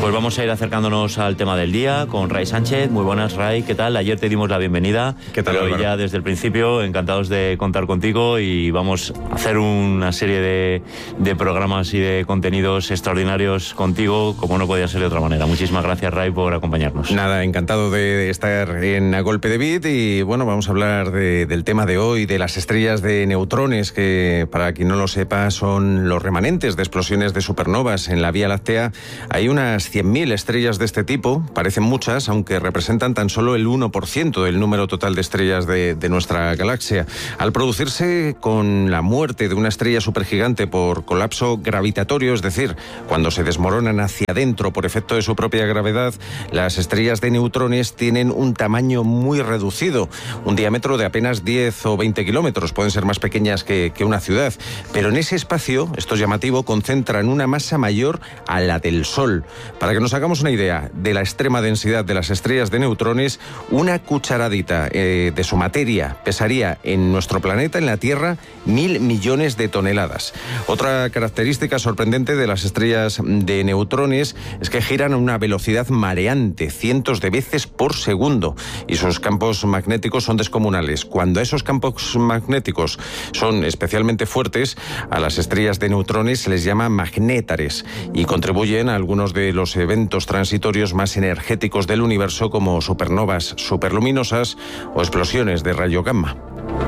Pues vamos a ir acercándonos al tema del día con Ray Sánchez. Muy buenas, Ray, ¿qué tal? Ayer te dimos la bienvenida. ¿Qué tal, pero ya desde el principio encantados de contar contigo y vamos a hacer una serie de programas y de contenidos extraordinarios contigo, como no podía ser de otra manera. Muchísimas gracias, Ray, por acompañarnos. Nada, encantado de estar en A Golpe de Bit y bueno, vamos a hablar del tema de hoy, de las estrellas de neutrones, que para quien no lo sepa son los remanentes de explosiones de supernovas en la Vía Láctea. Hay unas 100.000 estrellas de este tipo, parecen muchas, aunque representan tan solo el 1% del número total de estrellas de nuestra galaxia. Al producirse con la muerte de una estrella supergigante por colapso gravitatorio, es decir, cuando se desmoronan hacia adentro por efecto de su propia gravedad, las estrellas de neutrones tienen un tamaño muy reducido, un diámetro de apenas 10 o 20 kilómetros, pueden ser más pequeñas que una ciudad, pero en ese espacio, esto es llamativo, concentran una masa mayor a la del Sol. Para que nos hagamos una idea de la extrema densidad de las estrellas de neutrones, una cucharadita de su materia pesaría en nuestro planeta, en la Tierra, 1.000 millones de toneladas. Otra característica sorprendente de las estrellas de neutrones es que giran a una velocidad mareante, cientos de veces por segundo, y sus campos magnéticos son descomunales. Cuando esos campos magnéticos son especialmente fuertes, a las estrellas de neutrones se les llama magnétares y contribuyen a algunos de los eventos transitorios más energéticos del universo, como supernovas superluminosas o explosiones de rayo gamma.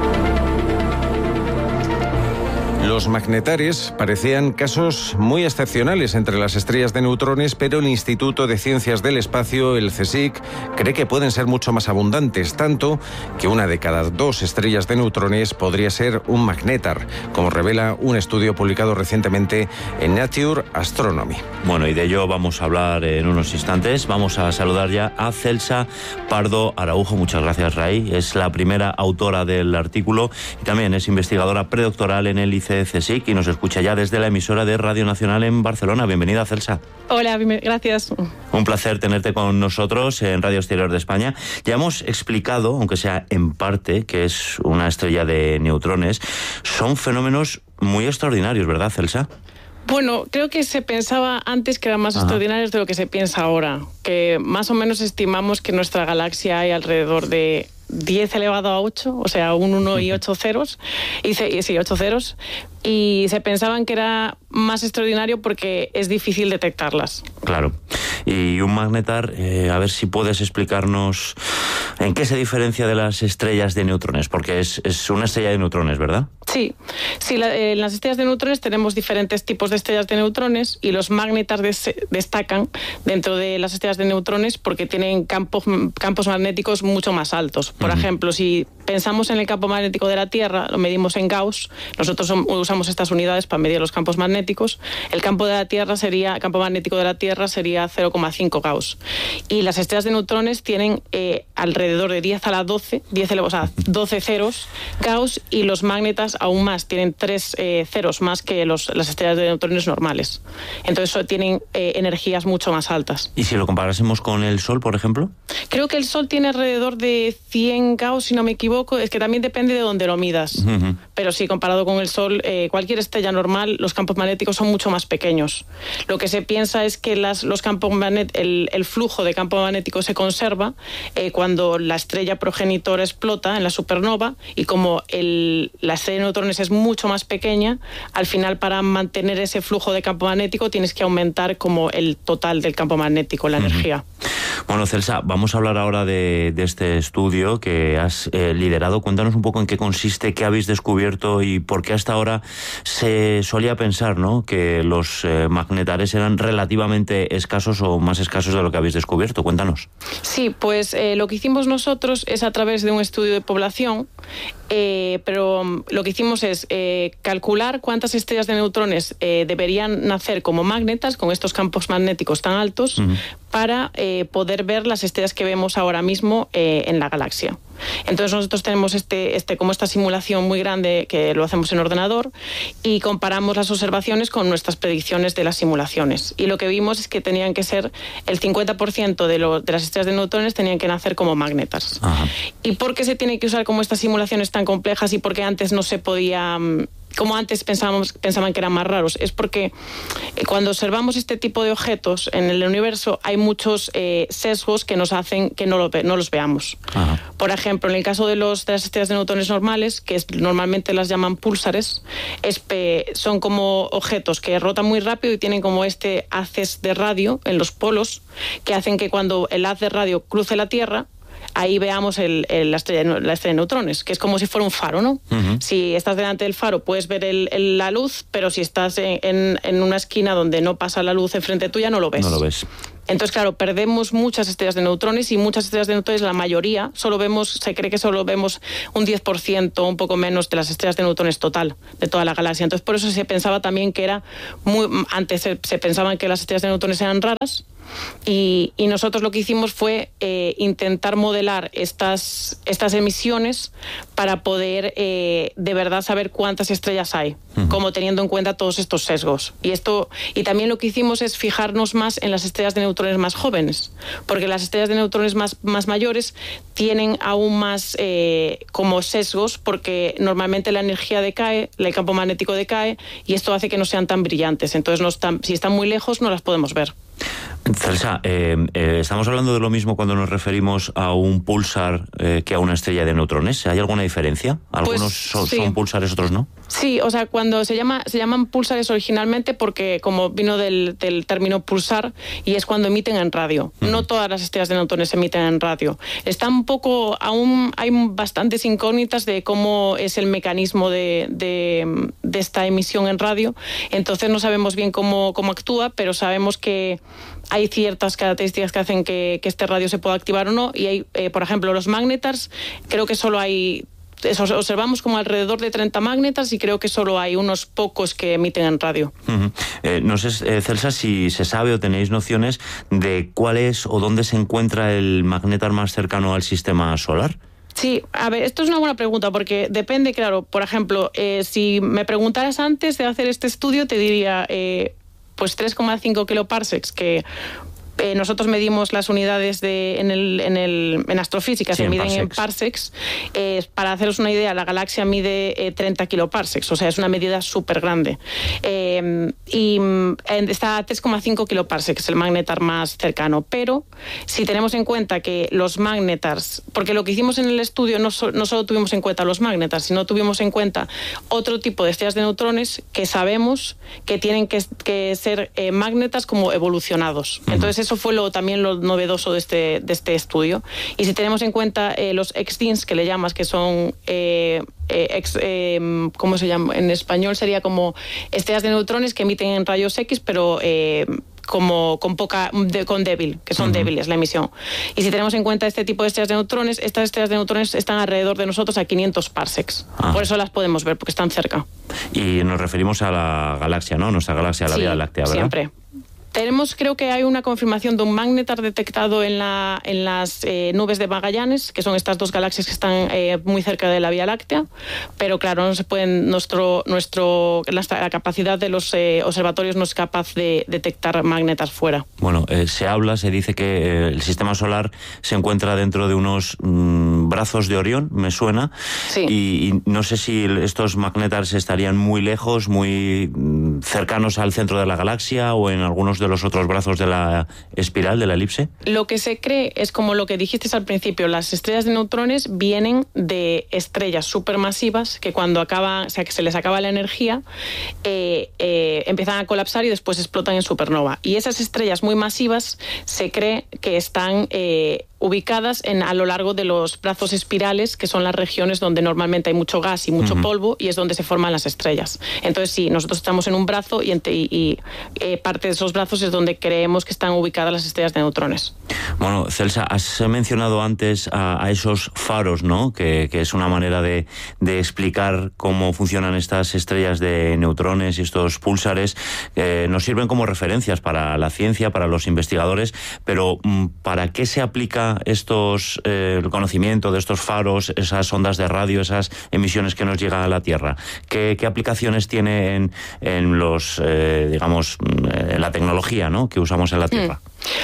Los magnetares parecían casos muy excepcionales entre las estrellas de neutrones, pero el Instituto de Ciencias del Espacio, el CSIC, cree que pueden ser mucho más abundantes, tanto que una de cada 2 estrellas de neutrones podría ser un magnetar, como revela un estudio publicado recientemente en Nature Astronomy. Bueno, y de ello vamos a hablar en unos instantes. Vamos a saludar ya a Celsa Pardo Araujo. Muchas gracias, Ray. Es la primera autora del artículo y también es investigadora predoctoral en el CSIC y nos escucha ya desde la emisora de Radio Nacional en Barcelona. Bienvenida, Celsa. Hola, gracias. Un placer tenerte con nosotros en Radio Exterior de España. Ya hemos explicado, aunque sea en parte, que es una estrella de neutrones. Son fenómenos muy extraordinarios, ¿verdad, Celsa? Bueno, creo que se pensaba antes que eran más extraordinarios de lo que se piensa ahora. Que más o menos estimamos que en nuestra galaxia hay alrededor de 10 elevado a 8, o sea, un 1 y 8 ceros. Sí, 8 ceros. Y se pensaban que era más extraordinario porque es difícil detectarlas. Claro. Y un magnetar, a ver si puedes explicarnos en qué se diferencia de las estrellas de neutrones, porque es una estrella de neutrones, ¿verdad? Sí, en las estrellas de neutrones tenemos diferentes tipos de estrellas de neutrones y los magnetars destacan dentro de las estrellas de neutrones porque tienen campos magnéticos mucho más altos. Por ejemplo, si pensamos en el campo magnético de la Tierra, lo medimos en Gauss, nosotros usamos estas unidades para medir los campos magnéticos, el campo magnético de la Tierra sería 0,5 Gauss. Y las estrellas de neutrones tienen alrededor de 10 a la 12, 12 ceros Gauss, y los magnetas aún más, tienen 3 ceros más que las estrellas de neutrones normales. Entonces tienen energías mucho más altas. ¿Y si lo comparásemos con el Sol, por ejemplo? Creo que el Sol tiene alrededor de 100 Gauss, si no me equivoco. Es que también depende de dónde lo midas. Pero sí, comparado con el Sol, cualquier estrella normal, los campos magnéticos son mucho más pequeños. Lo que se piensa es que los campos el flujo de campo magnético se conserva cuando la estrella progenitora explota en la supernova, y como la estrella de neutrones es mucho más pequeña, al final para mantener ese flujo de campo magnético tienes que aumentar como el total del campo magnético, la energía. Bueno, Celsa, vamos a hablar ahora de este estudio que has liderado. Cuéntanos un poco en qué consiste, qué habéis descubierto y por qué hasta ahora se solía pensar, ¿no?, que los magnetares eran relativamente escasos o más escasos de lo que habéis descubierto. Cuéntanos. Sí, pues lo que hicimos nosotros es a través de un estudio de población, pero lo que hicimos es calcular cuántas estrellas de neutrones deberían nacer como magnetas con estos campos magnéticos tan altos para poder ver las estrellas que vemos ahora mismo en la galaxia. Entonces nosotros tenemos como esta simulación muy grande que lo hacemos en ordenador y comparamos las observaciones con nuestras predicciones de las simulaciones. Y lo que vimos es que tenían que ser el 50% de las estrellas de neutrones tenían que nacer como magnetas. ¿Y por qué se tiene que usar como estas simulaciones tan complejas y por qué antes no se podía como antes pensaban que eran más raros, es porque cuando observamos este tipo de objetos en el universo hay muchos sesgos que nos hacen que no los veamos. Ajá. Por ejemplo, en el caso de las estrellas de neutrones normales, que normalmente las llaman púlsares, son como objetos que rotan muy rápido y tienen como haces de radio en los polos que hacen que cuando el haz de radio cruce la Tierra, ahí veamos la estrella de neutrones, que es como si fuera un faro, ¿no? Uh-huh. Si estás delante del faro puedes ver la luz, pero si estás en una esquina donde no pasa la luz enfrente tuya, no lo ves. No lo ves. Entonces, claro, perdemos muchas estrellas de neutrones y muchas estrellas de neutrones, la mayoría, se cree que solo vemos un 10%, un poco menos de las estrellas de neutrones total de toda la galaxia. Entonces, por eso se pensaba también que antes se pensaban que las estrellas de neutrones eran raras y nosotros lo que hicimos fue intentar modelar estas emisiones para poder de verdad saber cuántas estrellas hay, como teniendo en cuenta todos estos sesgos. Y también lo que hicimos es fijarnos más en las estrellas de neutrones más jóvenes, porque las estrellas de neutrones más mayores tienen aún más como sesgos, porque normalmente la energía decae, el campo magnético decae, y esto hace que no sean tan brillantes. Entonces, si están muy lejos, no las podemos ver. Celsa, ¿estamos hablando de lo mismo cuando nos referimos a un púlsar que a una estrella de neutrones? ¿Hay alguna diferencia? Algunos son púlsares, otros no. Sí, o sea, cuando se llaman púlsares originalmente porque como vino del término pulsar y es cuando emiten en radio. No todas las estrellas de neutrones emiten en radio. Aún hay bastantes incógnitas de cómo es el mecanismo de esta emisión en radio. Entonces no sabemos bien cómo actúa, pero sabemos que hay ciertas características que hacen que este radio se pueda activar o no. Y hay, por ejemplo, los magnetars, creo que solo hay... observamos como alrededor de 30 magnetars y creo que solo hay unos pocos que emiten en radio. Uh-huh. No sé, Celsa, si se sabe o tenéis nociones de cuál es o dónde se encuentra el magnetar más cercano al sistema solar. Sí, a ver, esto es una buena pregunta porque depende, claro, por ejemplo, si me preguntaras antes de hacer este estudio te diría pues 3,5 kiloparsecs, que nosotros medimos las unidades en astrofísica, se miden en parsecs. Para haceros una idea, la galaxia mide 30 kiloparsecs, o sea, es una medida súper grande. Y está a 3,5 kiloparsecs, el magnetar más cercano. Pero si tenemos en cuenta que los magnetars, porque lo que hicimos en el estudio no solo tuvimos en cuenta los magnetars, sino tuvimos en cuenta otro tipo de estrellas de neutrones que sabemos que tienen que ser magnetars como evolucionados. Entonces, eso fue también lo novedoso de este estudio. Y si tenemos en cuenta los XDINs, que le llamas, que son ¿cómo se llama? En español sería como estrellas de neutrones que emiten en rayos X, pero con débil, que son débiles la emisión. Y si tenemos en cuenta este tipo de estrellas de neutrones, estas estrellas de neutrones están alrededor de nosotros a 500 parsecs. Por eso las podemos ver, porque están cerca. Y nos referimos a la galaxia, ¿no? Nuestra galaxia, la Vía Láctea, ¿verdad? Siempre. Creo que hay una confirmación de un magnetar detectado en las nubes de Magallanes, que son estas dos galaxias que están muy cerca de la Vía Láctea, pero claro, no se pueden, la capacidad de los observatorios no es capaz de detectar magnetas fuera. Bueno, se dice que el sistema solar se encuentra dentro de unos brazos de Orión, me suena, sí. Y no sé si estos magnetars estarían muy lejos, muy cercanos al centro de la galaxia o en algunos de los otros brazos de la espiral, de la elipse. Lo que se cree es como lo que dijiste al principio, las estrellas de neutrones vienen de estrellas supermasivas que cuando que se les acaba la energía empiezan a colapsar y después explotan en supernova. Y esas estrellas muy masivas se cree que están ubicadas a lo largo de los brazos espirales, que son las regiones donde normalmente hay mucho gas y mucho polvo, y es donde se forman las estrellas. Entonces sí, nosotros estamos en un brazo y parte de esos brazos es donde creemos que están ubicadas las estrellas de neutrones. Bueno, Celsa, has mencionado antes a esos faros, ¿no? Que es una manera de explicar cómo funcionan estas estrellas de neutrones y estos púlsares. Nos sirven como referencias para la ciencia, para los investigadores, pero ¿para qué se aplica el conocimiento de estos faros, esas ondas de radio, esas emisiones que nos llegan a la Tierra? ¿Qué aplicaciones tiene en la tecnología, ¿no?, que usamos en la Tierra?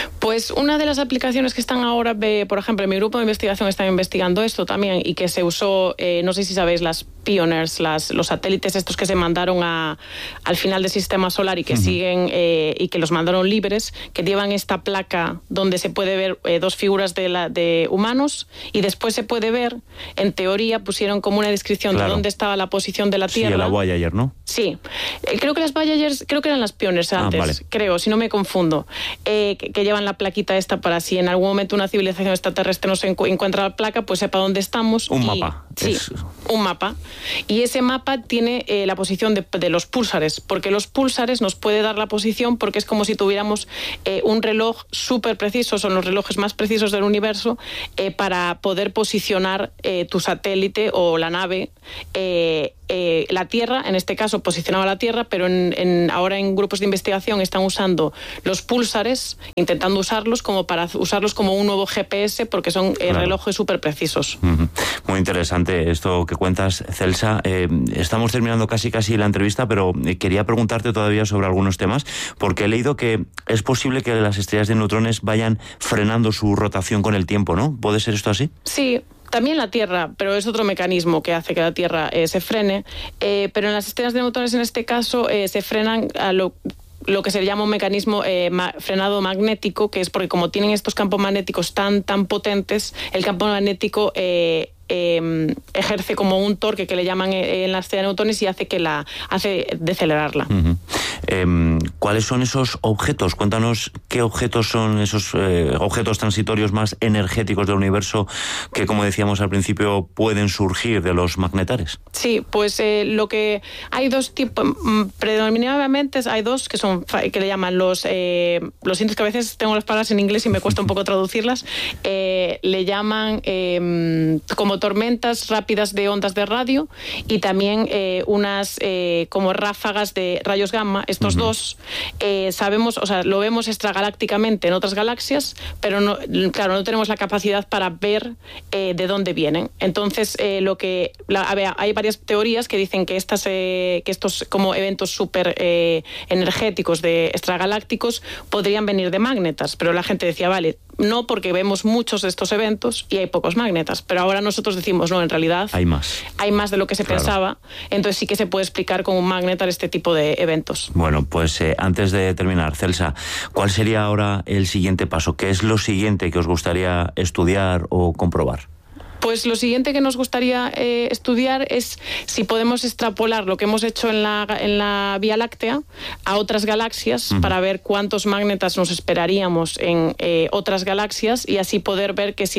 Pues una de las aplicaciones que están ahora, por ejemplo, en mi grupo de investigación están investigando esto también, y que se usó, no sé si sabéis, las Pioneers, los satélites estos que se mandaron al final del sistema solar y que siguen, y que los mandaron libres, que llevan esta placa donde se puede ver dos figuras de humanos, y después se puede ver, en teoría, pusieron como una descripción de dónde estaba la posición de la Tierra. Sí, la Voyager, ¿no? Sí. Creo que las Voyagers, creo que eran las Pioneers antes, vale. creo, si no me confundo, que llevan la plaquita esta para si en algún momento una civilización extraterrestre nos encuentra la placa, pues sepa dónde estamos. Un mapa. Sí, un mapa. Y ese mapa tiene la posición de los púlsares, porque los púlsares nos puede dar la posición, porque es como si tuviéramos un reloj súper preciso, son los relojes más precisos del universo, para poder posicionar tu satélite o la nave. La Tierra, en este caso posicionaba la Tierra, pero ahora en grupos de investigación están usando los púlsares, intentando usarlos para usarlos como un nuevo GPS, porque son relojes súper precisos. Muy interesante esto que cuentas, Celsa. Estamos terminando casi la entrevista, pero quería preguntarte todavía sobre algunos temas, porque he leído que es posible que las estrellas de neutrones vayan frenando su rotación con el tiempo, ¿no? ¿Puede ser esto así? Sí. También la Tierra, pero es otro mecanismo que hace que la Tierra se frene. Pero en las estrellas de neutrones, en este caso, se frenan a lo que se llama un mecanismo frenado magnético, que es porque como tienen estos campos magnéticos tan potentes, el campo magnético ejerce como un torque que le llaman en la estrella de neutrones y hace decelerarla. ¿Cuáles son esos objetos? Cuéntanos qué objetos son esos objetos transitorios más energéticos del universo que, como decíamos al principio, pueden surgir de los magnetares. Sí, pues lo que hay dos tipos, predominantemente hay dos que le llaman lo siento que a veces tengo las palabras en inglés y me cuesta un poco traducirlas, le llaman como tormentas rápidas de ondas de radio, y también unas como ráfagas de rayos gamma. Estos dos sabemos, o sea, lo vemos extragalácticamente en otras galaxias, pero no tenemos la capacidad para ver de dónde vienen. Entonces, hay varias teorías que dicen que estos como eventos súper energéticos de extragalácticos podrían venir de magnetas, pero la gente decía, vale, no, porque vemos muchos de estos eventos y hay pocos magnetas, pero ahora nosotros decimos, no, en realidad hay más de lo que se pensaba, entonces sí que se puede explicar con un magnetar este tipo de eventos. Bueno, pues antes de terminar, Celsa, ¿cuál sería ahora el siguiente paso? ¿Qué es lo siguiente que os gustaría estudiar o comprobar? Pues lo siguiente que nos gustaría estudiar es si podemos extrapolar lo que hemos hecho en la Vía Láctea a otras galaxias, para ver cuántos magnetas nos esperaríamos en otras galaxias, y así poder ver que si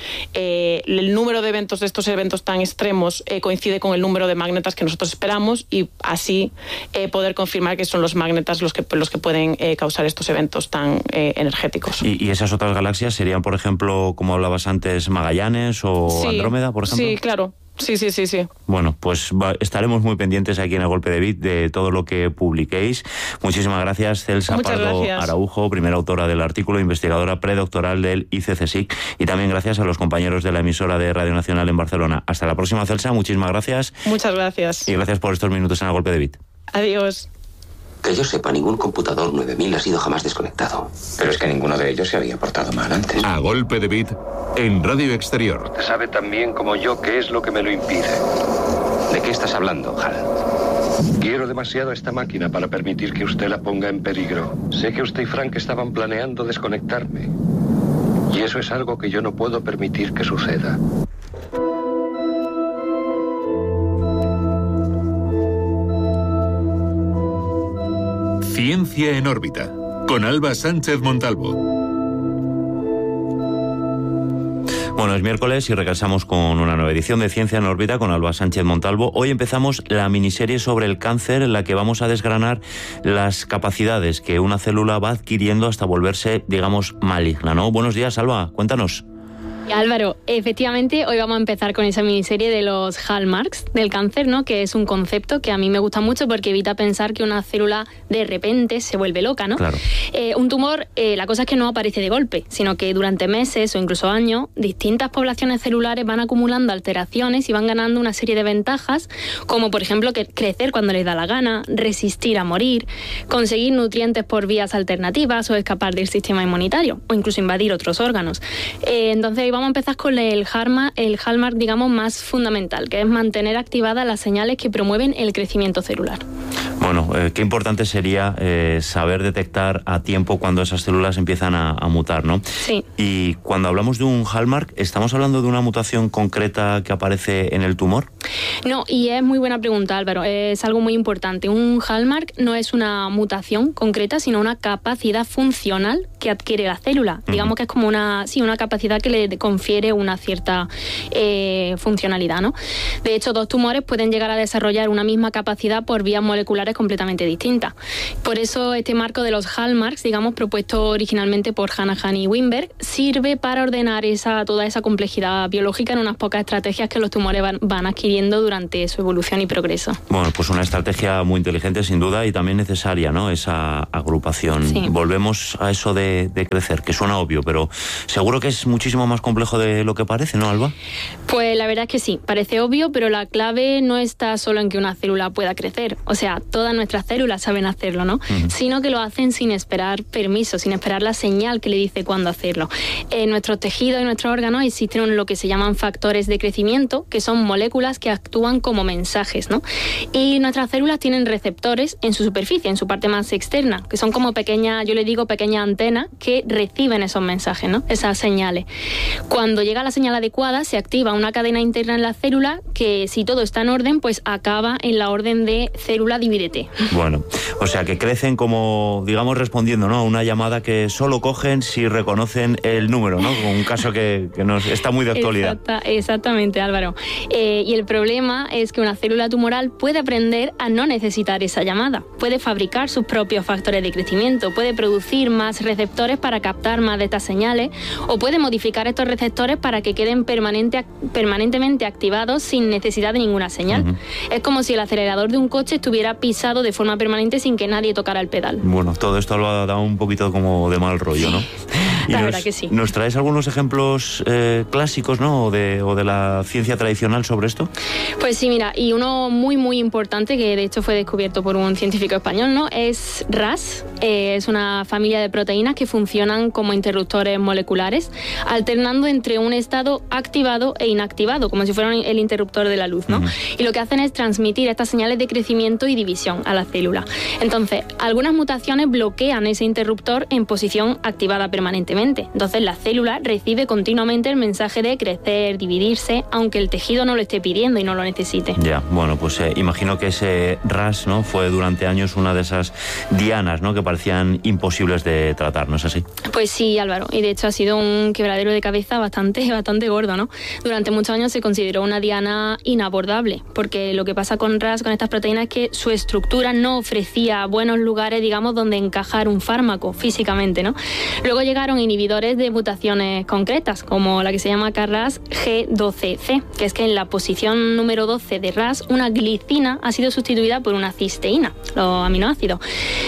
el número de eventos de estos eventos tan extremos coincide con el número de magnetas que nosotros esperamos, y así poder confirmar que son los magnetas los que pueden causar estos eventos tan energéticos. ¿Y esas otras galaxias serían, por ejemplo, como hablabas antes, Magallanes o Andrómeda, por ejemplo? Sí, claro. Sí. Bueno, pues estaremos muy pendientes aquí en El Golpe de Bit de todo lo que publiquéis. Muchísimas gracias, Celsa Pardo Araujo, primera autora del artículo, investigadora predoctoral del ICCSIC, y también gracias a los compañeros de la emisora de Radio Nacional en Barcelona. Hasta la próxima, Celsa, muchísimas gracias. Muchas gracias. Y gracias por estos minutos en El Golpe de Bit. Adiós. Que yo sepa, ningún computador 9000 ha sido jamás desconectado. Pero es que ninguno de ellos se había portado mal antes. A Golpe de Bit en Radio Exterior. Usted sabe tan bien como yo qué es lo que me lo impide. ¿De qué estás hablando, Hal? Quiero demasiado a esta máquina para permitir que usted la ponga en peligro. Sé que usted y Frank estaban planeando desconectarme. Y eso es algo que yo no puedo permitir que suceda. Ciencia en órbita, con Alba Sánchez Montalvo. Bueno, es miércoles y regresamos con una nueva edición de Ciencia en órbita con Alba Sánchez Montalvo. Hoy empezamos la miniserie sobre el cáncer, en la que vamos a desgranar las capacidades que una célula va adquiriendo hasta volverse, digamos, maligna, ¿no? Buenos días, Alba, cuéntanos. Álvaro, efectivamente, hoy vamos a empezar con esa miniserie de los hallmarks del cáncer, ¿no? Que es un concepto que a mí me gusta mucho porque evita pensar que una célula de repente se vuelve loca, ¿no? Claro. Un tumor, la cosa es que no aparece de golpe, sino que durante meses o incluso años, distintas poblaciones celulares van acumulando alteraciones y van ganando una serie de ventajas, como por ejemplo crecer cuando les da la gana, resistir a morir, conseguir nutrientes por vías alternativas o escapar del sistema inmunitario, o incluso invadir otros órganos. Entonces vamos a empezar con el hallmark, digamos, más fundamental, que es mantener activadas las señales que promueven el crecimiento celular. Bueno, qué importante sería saber detectar a tiempo cuando esas células empiezan a mutar, ¿no? Sí. Y cuando hablamos de un hallmark, ¿estamos hablando de una mutación concreta que aparece en el tumor? No, y es muy buena pregunta, Álvaro. Es algo muy importante. Un hallmark no es una mutación concreta, sino una capacidad funcional que adquiere la célula. Digamos que es como una capacidad que le confiere una cierta funcionalidad, ¿no? De hecho, dos tumores pueden llegar a desarrollar una misma capacidad por vías moleculares completamente distintas. Por eso este marco de los hallmarks, digamos, propuesto originalmente por Hanahan y Weinberg, sirve para ordenar toda esa complejidad biológica en unas pocas estrategias que los tumores van adquiriendo durante su evolución y progreso. Bueno, pues una estrategia muy inteligente sin duda y también necesaria, ¿no? Esa agrupación. Sí. Volvemos a eso de crecer, que suena obvio, pero seguro que es muchísimo más complejo de lo que parece, ¿no, Alba? Pues la verdad es que sí, parece obvio, pero la clave no está solo en que una célula pueda crecer. O sea, todas nuestras células saben hacerlo, ¿no? Sino que lo hacen sin esperar permiso, sin esperar la señal que le dice cuándo hacerlo. En nuestros tejidos y nuestros órganos existen lo que se llaman factores de crecimiento, que son moléculas que actúan como mensajes, ¿no? Y nuestras células tienen receptores en su superficie, en su parte más externa, que son como pequeñas, yo le digo pequeñas antenas que reciben esos mensajes, ¿no? Esas señales. Cuando llega la señal adecuada, se activa una cadena interna en la célula que, si todo está en orden, pues acaba en la orden de célula divídete. Bueno, o sea que crecen como, digamos, respondiendo, ¿no? A una llamada que solo cogen si reconocen el número, ¿no? Un caso que nos está muy de actualidad. Exactamente, Álvaro. Y el problema es que una célula tumoral puede aprender a no necesitar esa llamada. Puede fabricar sus propios factores de crecimiento, puede producir más receptores para captar más de estas señales, o puede modificar estos receptores para que queden permanentemente activados sin necesidad de ninguna señal. Es como si el acelerador de un coche estuviera pisado de forma permanente sin que nadie tocara el pedal. Bueno, todo esto lo ha dado un poquito como de mal rollo, ¿no? Y la verdad que sí. ¿Nos traes algunos ejemplos clásicos, ¿no? O de la ciencia tradicional sobre esto? Pues sí, mira, y uno muy, muy importante, que de hecho fue descubierto por un científico español, ¿no? Es RAS. Es una familia de proteínas que funcionan como interruptores moleculares, alternando entre un estado activado e inactivado, como si fueran el interruptor de la luz, ¿no? Y lo que hacen es transmitir estas señales de crecimiento y división a la célula. Entonces, algunas mutaciones bloquean ese interruptor en posición activada permanentemente. Entonces, la célula recibe continuamente el mensaje de crecer, dividirse, aunque el tejido no lo esté pidiendo y no lo necesite. Ya, bueno, pues imagino que ese RAS, ¿no? Fue durante años una de esas dianas, ¿no? Que parecían imposibles de tratar, ¿no es así? Pues sí, Álvaro, y de hecho ha sido un quebradero de cabeza bastante gordo, ¿no? Durante muchos años se consideró una diana inabordable, porque lo que pasa con RAS, con estas proteínas, es que su estructura no ofrecía buenos lugares, digamos, donde encajar un fármaco físicamente, ¿no? Luego llegaron inhibidores de mutaciones concretas, como la que se llama KRAS G12C, que es que en la posición número 12 de RAS, una glicina ha sido sustituida por una cisteína, los aminoácidos.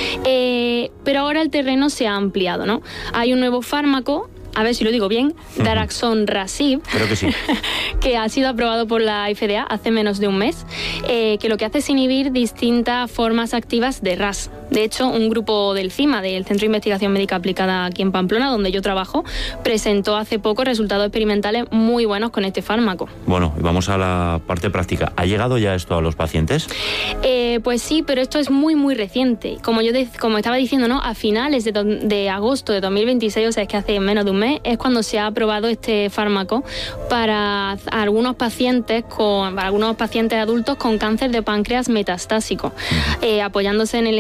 Pero ahora el terreno se ha ampliado, ¿no? Hay un nuevo fármaco, a ver si lo digo bien, Daraxonrasib, creo que sí, que ha sido aprobado por la FDA hace menos de un mes, que lo que hace es inhibir distintas formas activas de RAS. De hecho, un grupo del CIMA, del Centro de Investigación Médica Aplicada aquí en Pamplona, donde yo trabajo, presentó hace poco resultados experimentales muy buenos con este fármaco. Bueno, vamos a la parte práctica. ¿Ha llegado ya esto a los pacientes? Pues sí, pero esto es muy, muy reciente. Como estaba diciendo, ¿no? A finales de agosto de 2026, o sea, es que hace menos de un mes, es cuando se ha aprobado este fármaco para algunos pacientes adultos con cáncer de páncreas metastásico, apoyándose en el ensayo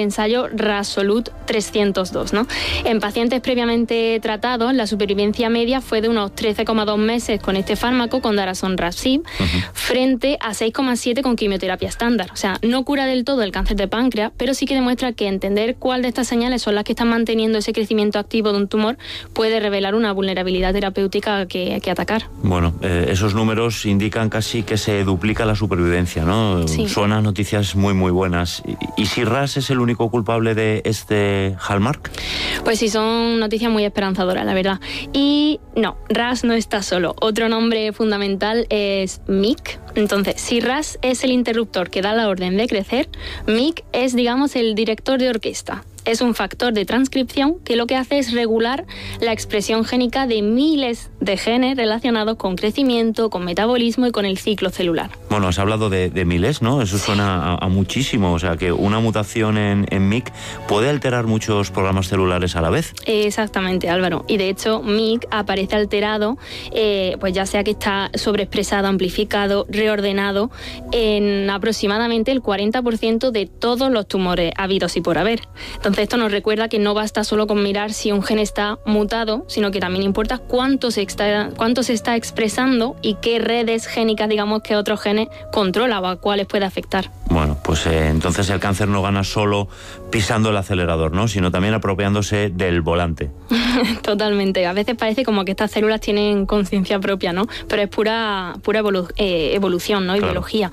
llamado Rasolut 302, ¿no? En pacientes previamente tratados, la supervivencia media fue de unos 13,2 meses con este fármaco, con daraxonrasib, frente a 6,7 con quimioterapia estándar. O sea, no cura del todo el cáncer de páncreas, pero sí que demuestra que entender cuál de estas señales son las que están manteniendo ese crecimiento activo de un tumor puede revelar una vulnerabilidad terapéutica que atacar. Bueno, esos números indican casi que se duplica la supervivencia, ¿no? Sí. Suenan noticias muy, muy buenas. ¿Y si RAS es el único culpable de este hallmark? Pues sí, son noticias muy esperanzadoras, la verdad. Y no, RAS no está solo. Otro nombre fundamental es MYC. Entonces, si RAS es el interruptor que da la orden de crecer, MYC es, digamos, el director de orquesta. Es un factor de transcripción que lo que hace es regular la expresión génica de miles de genes relacionados con crecimiento, con metabolismo y con el ciclo celular. Bueno, has hablado de miles, ¿no? Eso suena a muchísimo. O sea, que una mutación en MYC puede alterar muchos programas celulares a la vez. Exactamente, Álvaro. Y de hecho, MYC aparece alterado, pues ya sea que está sobreexpresado, amplificado, reordenado, en aproximadamente el 40% de todos los tumores habidos y por haber. Entonces, esto nos recuerda que no basta solo con mirar si un gen está mutado, sino que también importa cuánto se está expresando y qué redes génicas, digamos, que otros genes controla o a cuáles puede afectar. Bueno, pues entonces el cáncer no gana solo pisando el acelerador, ¿no? Sino también apropiándose del volante. Totalmente. A veces parece como que estas células tienen conciencia propia, ¿no? Pero es pura evolución, ¿no? Y claro. Biología.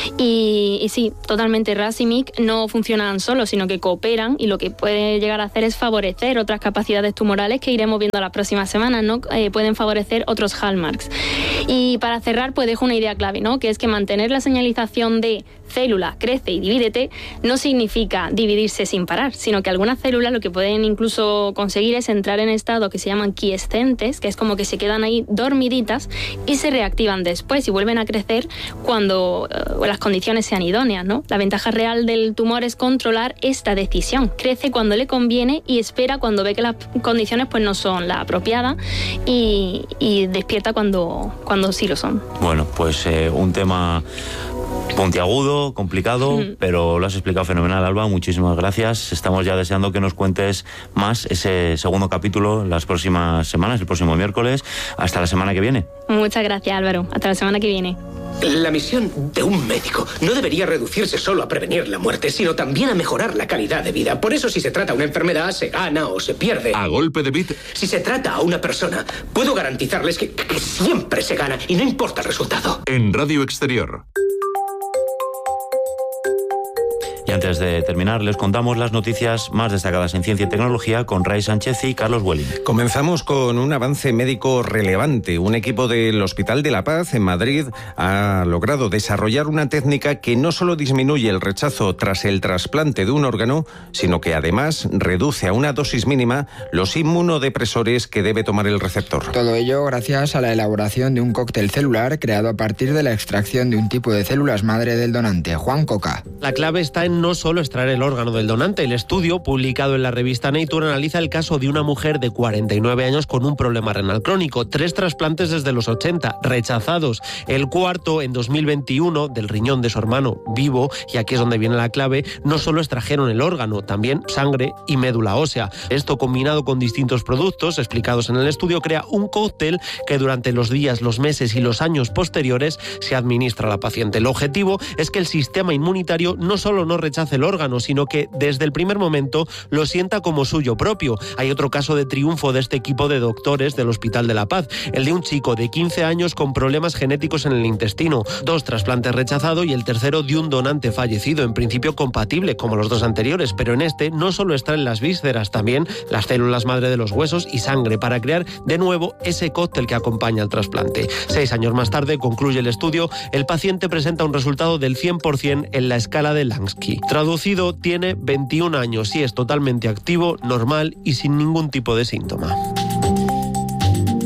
Y sí, totalmente. RAS y MYC no funcionan solos, sino que cooperan, y lo que puede llegar a hacer es favorecer otras capacidades tumorales que iremos viendo las próximas semanas, ¿no? Pueden favorecer otros hallmarks. Y para cerrar, pues dejo una idea clave, ¿no? Que es que mantener la señalización de célula, crece y divídete no significa dividirse sin parar, sino que algunas células lo que pueden incluso conseguir es entrar en estados que se llaman quiescentes, que es como que se quedan ahí dormiditas y se reactivan después y vuelven a crecer cuando las condiciones sean idóneas, ¿no? La ventaja real del tumor es controlar esta decisión. Crece cuando le conviene y espera cuando ve que las condiciones pues no son la apropiada y despierta cuando sí lo son. Bueno, pues un tema puntiagudo, complicado, pero lo has explicado fenomenal, Alba. Muchísimas gracias. Estamos ya deseando que nos cuentes más ese segundo capítulo las próximas semanas, el próximo miércoles. Hasta la semana que viene. Muchas gracias, Álvaro. Hasta la semana que viene. La misión de un médico no debería reducirse solo a prevenir la muerte, sino también a mejorar la calidad de vida. Por eso, si se trata una enfermedad, se gana o se pierde. A golpe de bit. Si se trata a una persona, puedo garantizarles que siempre se gana y no importa el resultado. En Radio Exterior. Y antes de terminar, les contamos las noticias más destacadas en ciencia y tecnología con Ray Sánchez y Carlos Welling. Comenzamos con un avance médico relevante. Un equipo del Hospital de la Paz en Madrid ha logrado desarrollar una técnica que no solo disminuye el rechazo tras el trasplante de un órgano, sino que además reduce a una dosis mínima los inmunodepresores que debe tomar el receptor. Todo ello gracias a la elaboración de un cóctel celular creado a partir de la extracción de un tipo de células madre del donante, Juan Coca. La clave está en no solo extraer el órgano del donante. El estudio, publicado en la revista Nature, analiza el caso de una mujer de 49 años con un problema renal crónico. 3 trasplantes desde los 80, rechazados. El cuarto, en 2021, del riñón de su hermano vivo, y aquí es donde viene la clave, no solo extrajeron el órgano, también sangre y médula ósea. Esto, combinado con distintos productos explicados en el estudio, crea un cóctel que durante los días, los meses y los años posteriores se administra a la paciente. El objetivo es que el sistema inmunitario no solo no rechace el órgano, sino que desde el primer momento lo sienta como suyo propio. Hay otro caso de triunfo de este equipo de doctores del Hospital de la Paz, el de un chico de 15 años con problemas genéticos en el intestino, 2 trasplantes rechazados y el tercero de un donante fallecido, en principio compatible como los 2 anteriores, pero en este no solo extraen las vísceras, también las células madre de los huesos y sangre para crear de nuevo ese cóctel que acompaña al trasplante. 6 años más tarde, concluye el estudio, el paciente presenta un resultado del 100% en la escala de Lansky. Traducido, tiene 21 años y es totalmente activo, normal y sin ningún tipo de síntoma. Y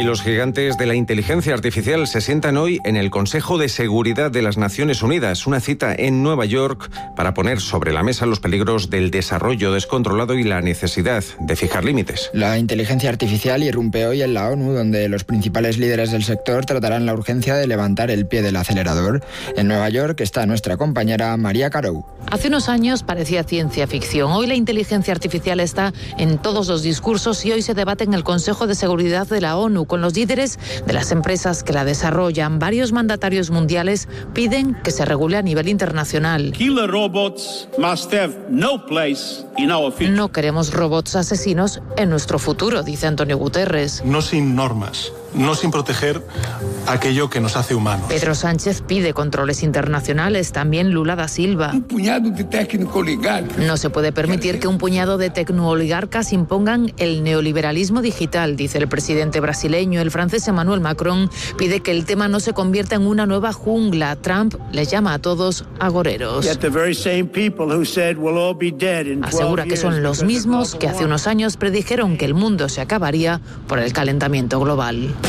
los gigantes de la inteligencia artificial se sientan hoy en el Consejo de Seguridad de las Naciones Unidas, una cita en Nueva York para poner sobre la mesa los peligros del desarrollo descontrolado y la necesidad de fijar límites. La inteligencia artificial irrumpe hoy en la ONU, donde los principales líderes del sector tratarán la urgencia de levantar el pie del acelerador. En Nueva York está nuestra compañera María Carou. Hace unos años parecía ciencia ficción. Hoy la inteligencia artificial está en todos los discursos y hoy se debate en el Consejo de Seguridad de la ONU con los líderes de las empresas que la desarrollan. Varios mandatarios mundiales piden que se regule a nivel internacional. No queremos robots asesinos en nuestro futuro, dice Antonio Guterres. No sin normas, no sin proteger aquello que nos hace humanos. Pedro Sánchez pide controles internacionales, también Lula da Silva. No se puede permitir que un puñado de tecnooligarcas impongan el neoliberalismo digital, dice el presidente brasileño. El francés Emmanuel Macron pide que el tema no se convierta en una nueva jungla. Trump les llama a todos agoreros. Asegura que son los mismos que hace unos años predijeron que el mundo se acabaría por el calentamiento global.